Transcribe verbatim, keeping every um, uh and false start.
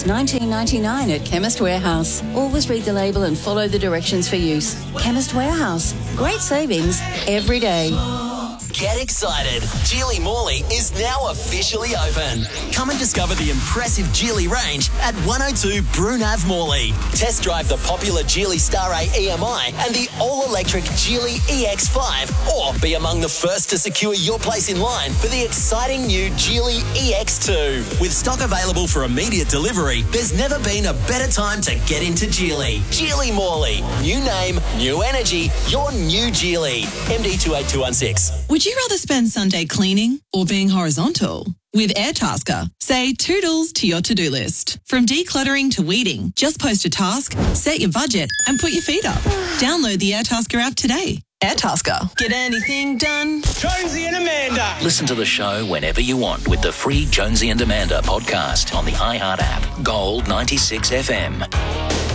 just nineteen ninety-nine at Chemist Warehouse. Always read the label and follow the directions for use. Chemist Warehouse. Great savings every day. Get excited. Geely Morley is now officially open. Come and discover the impressive Geely range at one oh two Brunav Morley. Test drive the popular Geely Star A E M I and the all-electric Geely E X five, or be among the first to secure your place in line for the exciting new Geely E X two. With stock available for immediate delivery, there's never been a better time to get into Geely. Geely Morley. New name, new energy, your new Geely. M D two eight two one six. Would you rather spend Sunday cleaning or being horizontal? With Airtasker, say toodles to your to-do list. From decluttering to weeding, just post a task, set your budget, and put your feet up. Download the Airtasker app today. Airtasker. Get anything done? Jonesy and Amanda. Listen to the show whenever you want with the free Jonesy and Amanda podcast on the iHeart app. Gold ninety-six F M.